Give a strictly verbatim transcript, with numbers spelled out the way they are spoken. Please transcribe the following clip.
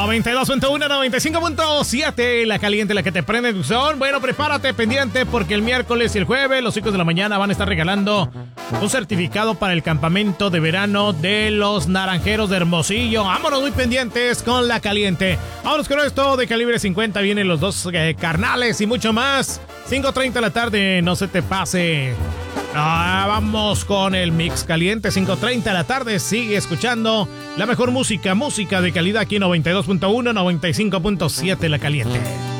noventa y dos punto uno, noventa y cinco punto siete, la caliente, la que te prende tu son. Bueno, prepárate, pendiente, porque el miércoles y el jueves los chicos de la mañana van a estar regalando un certificado para el campamento de verano de los Naranjeros de Hermosillo. Vámonos muy pendientes con la caliente. Vámonos con esto de calibre cincuenta. Vienen los dos eh, carnales y mucho más. cinco treinta de la tarde, no se te pase. Ah, vamos con el mix caliente, cinco treinta de la tarde. Sigue escuchando la mejor música, música de calidad aquí en noventa y dos punto uno, noventa y cinco punto siete, la caliente.